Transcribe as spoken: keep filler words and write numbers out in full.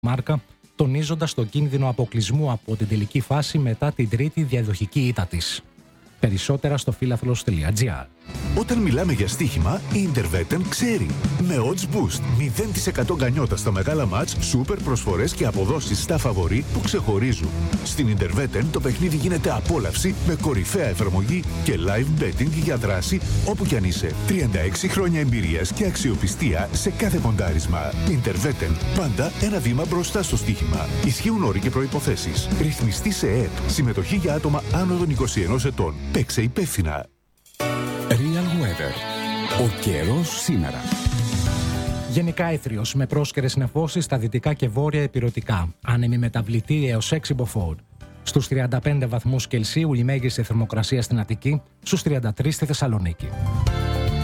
Μάρκα, τονίζοντας τον κίνδυνο αποκλεισμού από την τελική φάση μετά την τρίτη διαδοχική ήττα της. Περισσότερα στο φίλαθλος τελεία τζι άρ. Όταν μιλάμε για στοίχημα, η Intervetten ξέρει. Με odds boost, μηδέν τοις εκατό γκανιότα στα μεγάλα μάτς, σούπερ προσφορές και αποδόσεις στα φαβορί που ξεχωρίζουν. Στην Intervetten το παιχνίδι γίνεται απόλαυση με κορυφαία εφαρμογή και live betting για δράση όπου κι αν είσαι. τριάντα έξι χρόνια εμπειρίας και αξιοπιστία σε κάθε ποντάρισμα. Intervetten, πάντα ένα βήμα μπροστά στο στοίχημα. Ισχύουν όροι και προϋποθέσεις. Ρυθμιστή σε ΕΕΠ. Συμμετοχή για άτομα άνω των είκοσι ενός ετών. Παίξε υπεύθυνα. Real Weather. Ο καιρός σήμερα. Γενικά έθριος με πρόσκαιρες νεφώσεις στα δυτικά και βόρεια ηπειρωτικά. Άνεμη μεταβλητή έως έξι μποφόρ. Στους τριάντα πέντε βαθμούς Κελσίου η μέγιστη θερμοκρασία στην Αττική, στους τριάντα τρεις στη Θεσσαλονίκη.